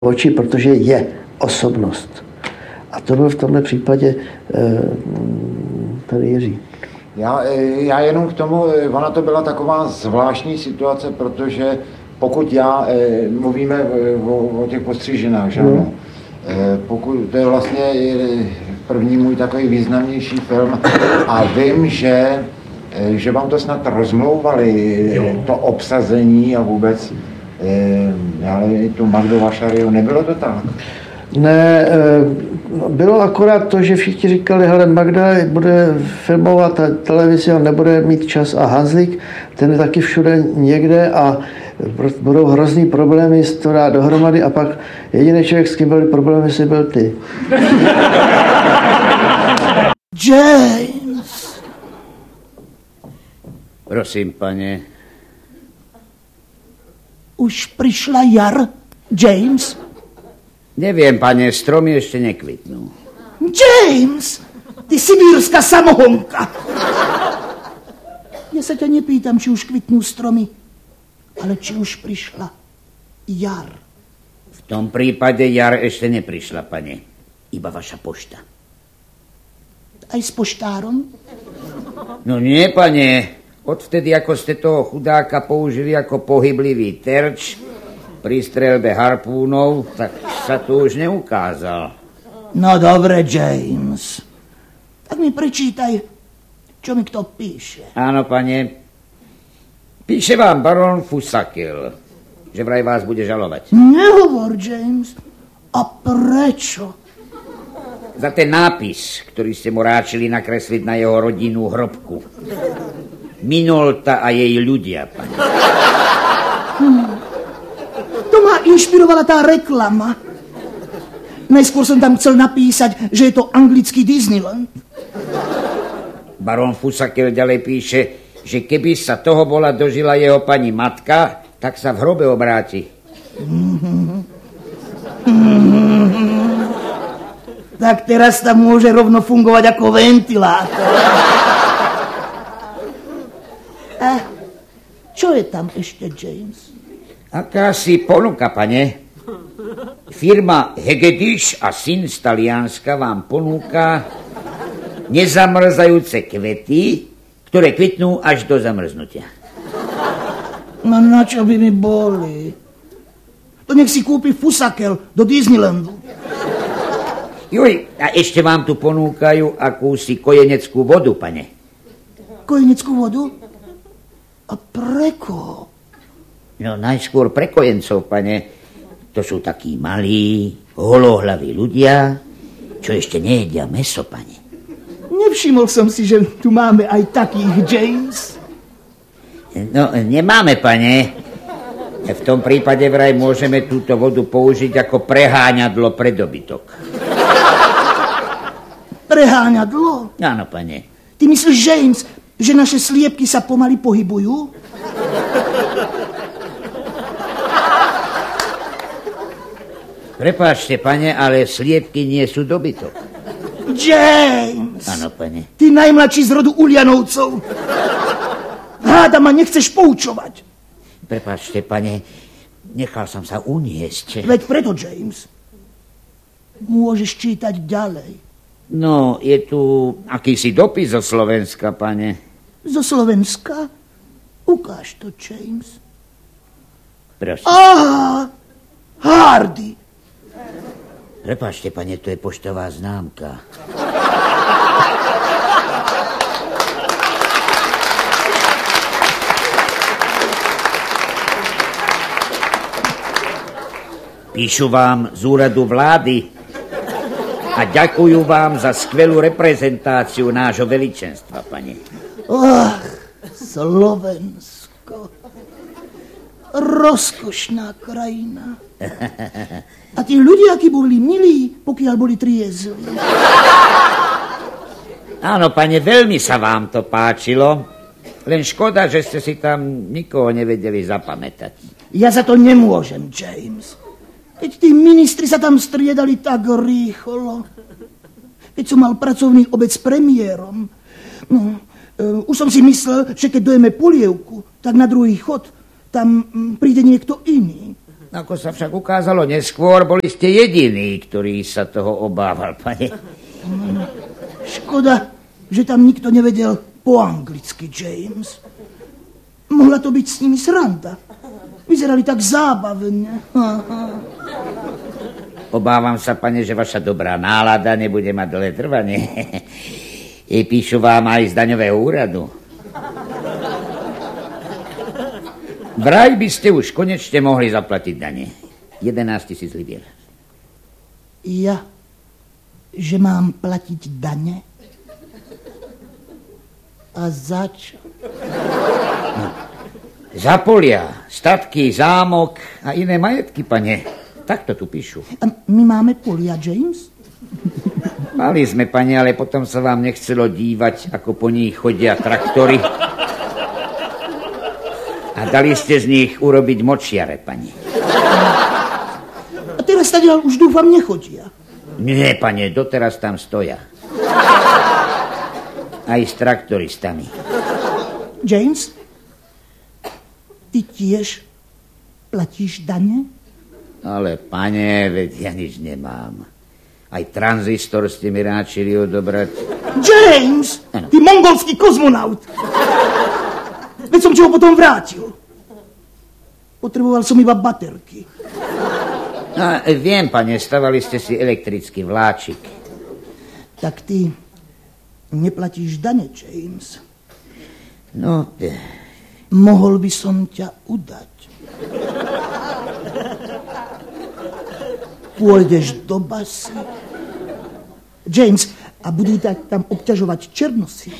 oči, protože je osobnost. A to byl v tomhle případě tady Jiří. Já jenom k tomu, ona to byla taková zvláštní situace, protože pokud mluvíme o těch postřiženách, že ano, pokud to je vlastně první můj takový významnější film a vím, že vám to snad rozmlouvali, to obsazení a vůbec, ale tu Magdu Vašariu, nebylo to tak? Ne, bylo akorát to, že všichni říkali, hele, Magda bude filmovat televizi a nebude mít čas a Hanzlík, ten je taky všude někde a budou hrozný problémy s to dát dohromady a pak jediný člověk, s kým byly problémy, si byl ty. James! Prosím, pane. Už prišla jar, James? Neviem, pane, stromy ešte nekvitnú. James! Ty sibírska samohonka! Ja sa ťa nepýtam, či už kvitnú stromy, ale či už prišla jar. V tom prípade jar ešte neprišla, pane. Iba vaša pošta. Aj s poštárom? No nie, pane. Odvtedy, ako ste toho chudáka použili ako pohyblivý terč pri streľbe harpúnov, tak sa tu už neukázal. No dobre, James. Tak mi prečítaj, čo mi kto píše. Áno, pane. Píše vám barón Fusakil, že vraj vás bude žalovať. Nehovor, James. A prečo? Za ten nápis, ktorý ste mu ráčili nakresliť na jeho rodinnú hrobku. Minolta a jej ľudia, pane. To ma inšpirovala tá reklama. Najskôr som tam chcel napísať, že je to anglický Disneyland. Barón Fusakil ďalej píše, že keby sa toho bola dožila jeho pani matka, tak sa v hrobe obráti. Tak teraz tam môže rovno fungovať ako ventilátor. A čo je tam ešte, James? Akási ponuka, pane. Firma Hegedýš a syn z Talianska vám ponúka nezamrzajúce kvety, ktoré kvitnú až do zamrznutia. No na čo by mi boli? To nech si kúpi Fusakel do Disneylandu. Juj, a ešte vám tu ponúkajú akúsi kojeneckú vodu, pane. Kojeneckú vodu? A pre koho? No najskôr pre kojencov, pane. To sú takí malí, holohlaví ľudia, čo ešte nejedia mäso, pane. Nevšimol som si, že tu máme aj takých, James. No, nemáme, pane. V tom prípade vraj môžeme túto vodu použiť ako preháňadlo pre dobytok. Preháňadlo? Áno, pane. Ty myslíš, James, že naše sliepky sa pomaly pohybujú? Prepáčte, pane, ale sliepky nie sú dobytok. James! Áno, pane. Ty najmladší z rodu Ulianovcov. Háda ma nechceš poučovať. Prepáčte, pane, nechal som sa uniesť. Veď preto, James. Môžeš čítať ďalej. No, je tu akýsi dopis zo Slovenska, pane. Zo Slovenska? Ukáž to, James. Prosím. Aha! Hardy! Prepáčte, pane, to je poštová známka. Píšu vám z úradu vlády a ďakujú vám za skvelú reprezentáciu nášho veličenstva, pane. Slovensko. Rozkošná krajina. A tí ľudia, akí boli milí, pokiaľ boli triezli. Áno, pane, veľmi sa vám to páčilo. Len škoda, že ste si tam nikoho nevedeli zapamätať. Ja za to nemôžem, James. Keď tí ministri sa tam striedali tak rýchlo. Keď som mal pracovný obed s premiérom. No, už som si myslel, že keď dojeme polievku, tak na druhý chod tam príde niekto iný. Ako sa však ukázalo neskôr, boli ste jediný, ktorý sa toho obával, pane. Škoda, že tam nikto nevedel po anglicky, James. Mohla to byť s nimi sranda. Vyzerali tak zábavne. Obávam sa, pane, že vaša dobrá nálada nebude mať dlhé trvanie. I píšu vám aj z daňového úradu. Vraj by ste už konečne mohli zaplatiť dane. 11 000 libier. Ja? Že mám platiť dane? A za čo? Za polia, statky, zámok a iné majetky, pane. Tak to tu píšu. A my máme polia, James? Mali sme, pane, ale potom sa vám nechcelo dívať, ako po nich chodia traktory. A dali ste z nich urobiť močiare, pani. A teraz tadiaľ už dúfam nechodia. Nie, pane, doteraz tam stoja. Aj s traktoristami. James, ty tiež platíš dane? Ale, pane, veď ja nič nemám. Aj tranzistor ste mi ráčili odobrať. James, ty mongolský kozmonaut. Veď som ti ho potom vrátil. Potreboval som iba baterky. No, viem, pane, stavali ste si elektrický vláčik. Tak ty neplatíš dane, James. No, mohol by som ťa udať. Pôjdeš do basy. James, a budú tam obťažovať černosy.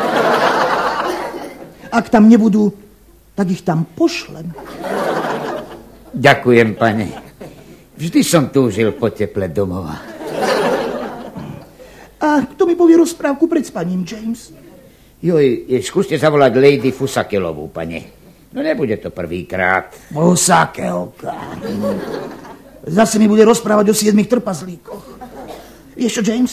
Ak tam nebudú, tak ich tam pošlem. Ďakujem, pane. Vždy som túžil po teple domova. A kto mi povie rozprávku pred spaním, James? Skúste zavolať Lady Fusakelovú, pane. No nebude to prvýkrát. Fusakelka. Zase mi bude rozprávať o 7 trpazlíkoch. Vieš čo, James?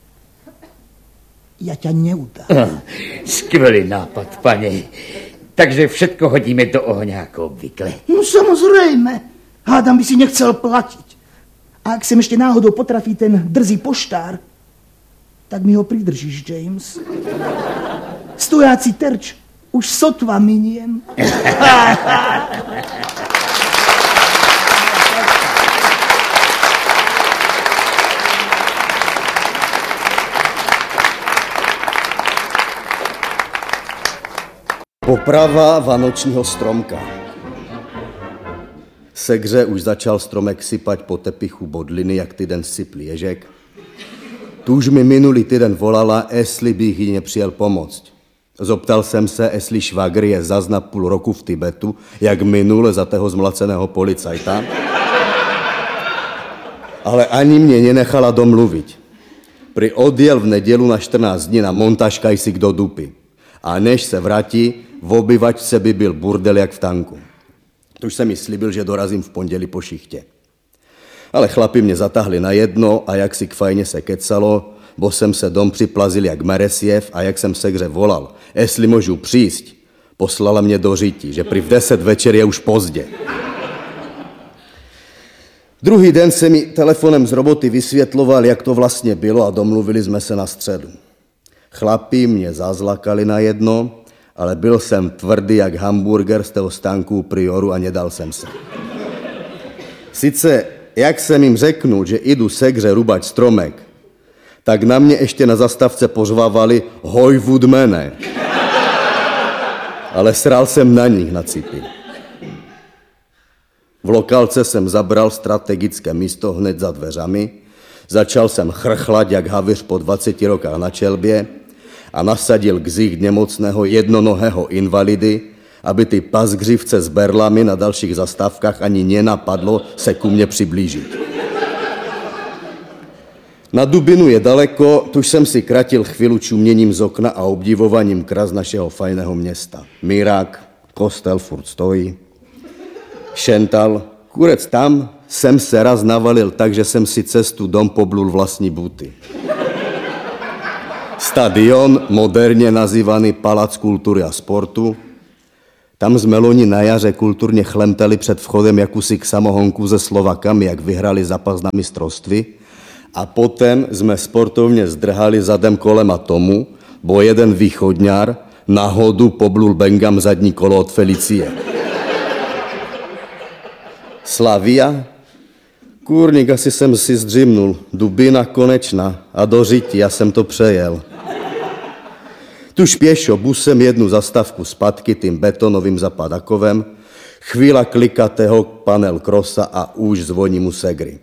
Ja ťa neudám. Skvelý nápad, pane. Takže všetko hodíme do ohňa, ako obvykle. No samozrejme. Hádam by si nechcel platiť. A ak sem ešte náhodou potrafí ten drzý poštár, tak mi ho pridržíš, James. Stojáci terč už sotva miniem. Poprava vánočního stromka. Segře už začal stromek sypať po tepichu bodliny, jak týden sypl ježek. Tu už mi minulý týden volala, jestli bych jí nepřijel pomoct. Zoptal jsem se, jestli švagr je zas na půl roku v Tibetu, jak minule za toho zmlaceného policajta. Ale ani mě nenechala domluvit. Pri odjel v nedělu na 14 dní na montažkaj si kdo dupy. A než se vrátí, v obyvačce by byl burdel jak v tanku. Tuž jsem mi slibil, že dorazím v pondělí po šichtě. Ale chlapi mě zatáhli na jedno a jak si k fajně se kecalo, bo jsem se dom připlazil jak Meresiev a jak jsem Segře volal, jestli můžu přijít, poslala mě do řití, že pri v 10 večer je už pozdě. Druhý den se mi telefonem z roboty vysvětloval, jak to vlastně bylo a domluvili jsme se na středu. Chlapi mě zazlakali na jedno, ale byl jsem tvrdý jak hamburger z toho stánku Prioru a nedal jsem se. Sice, jak jsem jim řeknul, že jdu Segře rubat stromek, tak na mě ještě na zastavce pořvávali hoj vudmene. Ale sral jsem na nich na cipy. V lokálce jsem zabral strategické místo hned za dveřami, začal jsem chrchlat jak havyř po 20 rokách na čelbě a nasadil ksicht nemocného jednonohého invalidy, aby ty pasgřivce s berlami na dalších zastávkách ani nenapadlo se ku mně přiblížit. Na Dubinu je daleko, tuž jsem si kratil chvíli čuměním z okna a obdivováním kras našeho fajného města. Mirák, kostel furt stojí, Šental, kurec tam, jsem se raz navalil tak, že jsem si cestu dom poblul vlastní buty. Stadion, moderně nazývaný Palác kultury a sportu, Tam jsme loni na jaře kulturně chlemtali před vchodem jakúsi k samohonku se Slovakami, jak vyhrali zápas na mistrovství. A potom jsme sportovně zdrhali zadem kolem a tomu, bo jeden východňar náhodu poblul Bengam zadní kolo od Felicie. Slavia? Kůrník, asi jsem si zdřimnul. Dubina konečná a do řití, já jsem to přejel. Tuž pěšo busem jednu zastávku zpátky tím betonovým zapadakovem, chvíla klikatého panel krosa a už zvoní mu segry.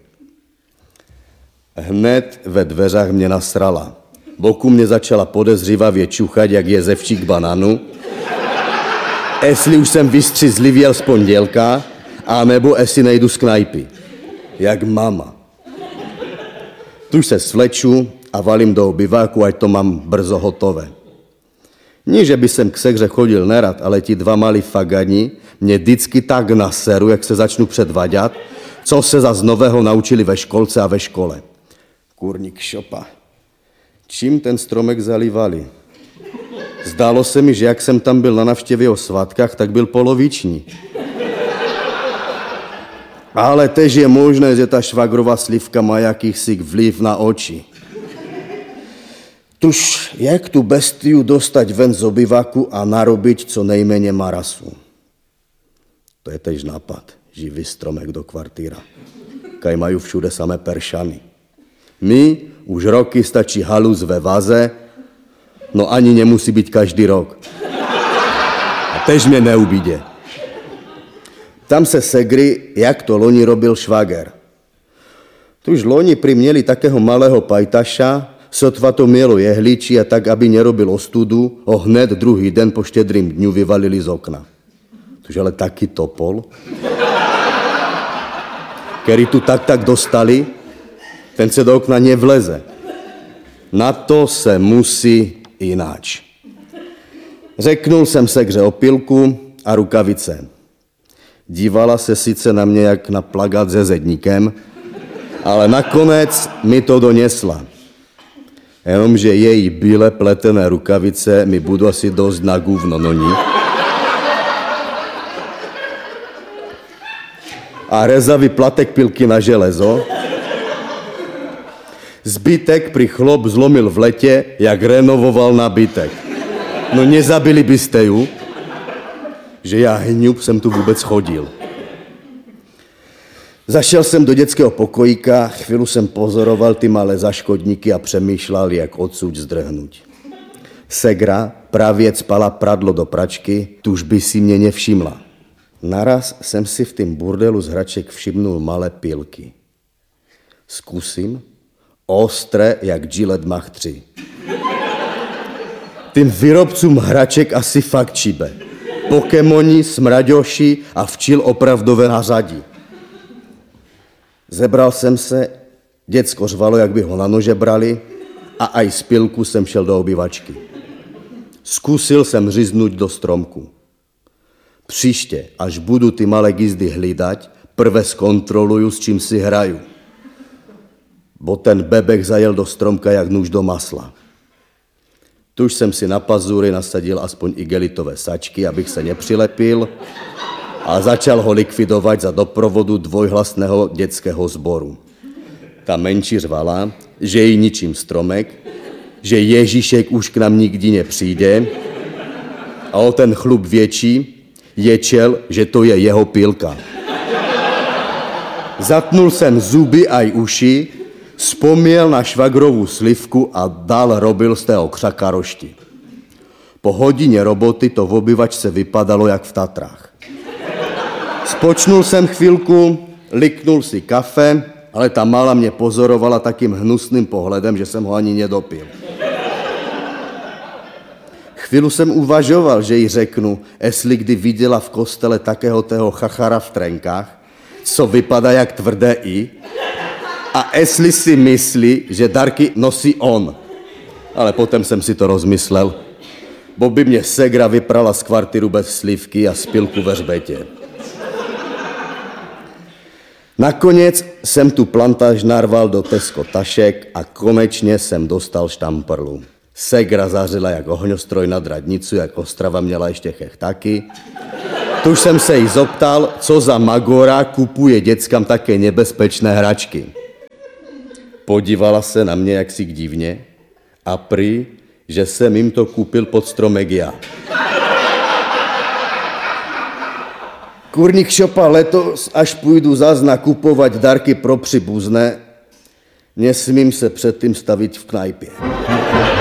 Hned ve dveřách mě nasrala. Boku mě začala podezřívavě čuchat, jak jezevčík bananu. Jestli už jsem vystřízlivěl z pondělka, a nebo jestli nejdu z knajpy. Jak mama. Tuž se svleču a valím do obyváku, ať to mám brzo hotové. Nie, že by jsem k segře chodil nerad, ale ti dva malí fagani mě vždycky tak naseru, jak se začnu předvaďat, co se za z nového naučili ve školce a ve škole. Kurník šopa. Čím ten stromek zalívali? Zdálo se mi, že jak jsem tam byl na navštěvě o svátkách, tak byl poloviční. Ale tež je možné, že ta švagrová slivka má jakýsi vliv na oči. Tuž jak tu bestiu dostať ven z obyvaku a narobiť co nejméně marasu. To je tež nápad, živý stromek do kvartíra. Kaj majú všude samé peršany. My už roky stačí halus ve vaze, no ani nemusí být každý rok. A tež mě neubíde. Tam se segry, jak to loni robil švager. Tuž loni priměli takého malého pajtaša, sotva to mělo jehličí a tak, aby nerobil ostudu, ho hned druhý den po štědrým dňu vyvalili z okna. Tuž ale taky topol, který tu tak dostali, ten se do okna nevleze. Na to se musí ináč. Řeknul jsem segře opilku a rukavice. Dívala se sice na mě jak na plagát se zedníkem, ale nakonec mi to donesla. Jenomže její bíle pletené rukavice mi budou asi dost na gůvno, no ní. A rezavý platek pilky na železo. Zbytek pri chlop zlomil v letě, jak renovoval nabytek. No nezabili byste ju, že já hňub jsem tu vůbec chodil. Zašel jsem do dětského pokojíka, chvíli jsem pozoroval ty malé zaškodníky a přemýšlel, jak odsud zdrhnuť. Segra právě spala pradlo do pračky, tuž by si mě nevšimla. Naraz jsem si v tým burdelu z hraček všimnul malé pilky. Zkusím, ostré jak Gillette Mach 3. Tým výrobcům hraček asi fakt čibe. Pokémoni, smraďoši a včil opravdové nařadí. Zebral jsem se, děcko řvalo, jak by ho na nože brali, a aj z pilku jsem šel do obyvačky. Zkusil jsem říznuť do stromku. Příště, až budu ty malé gizdy hlídať, prve zkontroluju, s čím si hraju. Bo ten bebek zajel do stromka jak nůž do masla. Tuž jsem si na pazury nasadil aspoň igelitové sačky, abych se nepřilepil, a začal ho likvidovat za doprovodu dvojhlasného dětského sboru. Ta menší řvala, že jí ničím stromek, že Ježíšek už k nám nikdy nepřijde, a o ten chlup větší ječel, že to je jeho pilka. Zatnul jsem zuby aj uši, vzpomněl na švagrovou slivku a dál robil z tého křaka rošti. Po hodině roboty to v obyvačce vypadalo jak v Tatrách. Spočnul jsem chvilku, liknul si kafe, ale ta mála mě pozorovala takým hnusným pohledem, že jsem ho ani nedopil. Chvíli jsem uvažoval, že jí řeknu, jestli kdy viděla v kostele takého tého chachara v trenkách, co vypadá jak tvrdé i, a jestli si myslí, že dárky nosí on. Ale potom jsem si to rozmyslel, bo by mě segra vyprala z kvartíru bez slivky a spilku ve hřbetě. Nakonec jsem tu plantáž narval do Tesco tašek a konečně jsem dostal štamprlu. Segra zařila jak ohňostroj nad radnicu, jak Ostrava měla ještě chechtaky. Tuž jsem se jí zoptal, co za magora kupuje dětskám také nebezpečné hračky. Podívala se na mě jaksi divně a prý, že jsem jim to koupil pod stromek já. Kurník šopa, letos, až půjdu zas nakupovat dárky pro příbuzné, nesmím se předtím stavit v knajpě.